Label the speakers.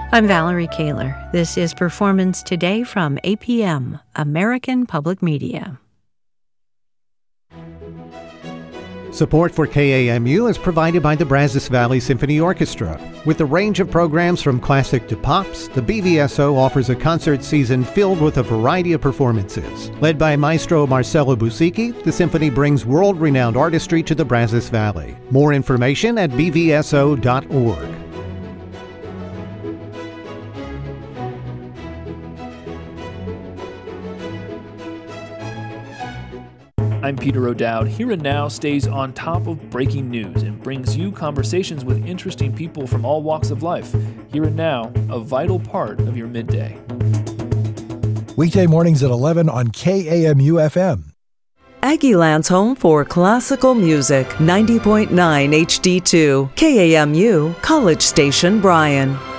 Speaker 1: I'm Valerie Kaler. This is Performance Today from APM, American Public Media.
Speaker 2: Support for KAMU is provided by the Brazos Valley Symphony Orchestra. With a range of programs from classic to pops, the BVSO offers a concert season filled with a variety of performances. Led by Maestro Marcelo Busicki, the symphony brings world-renowned artistry to the Brazos Valley. More information at bvso.org.
Speaker 3: I'm Peter O'Dowd. Here and Now stays on top of breaking news and brings you conversations with interesting people from all walks of life. Here and Now, a vital part of your midday.
Speaker 4: Weekday mornings at 11 on KAMU-FM.
Speaker 5: Aggieland's home for classical music, 90.9 HD2, KAMU, College Station, Bryan.